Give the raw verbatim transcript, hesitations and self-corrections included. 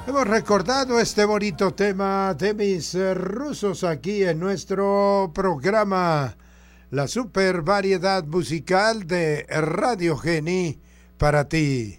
Hemos recordado este bonito tema de mis rusos aquí en nuestro programa, la super variedad musical de Radio Geni para ti.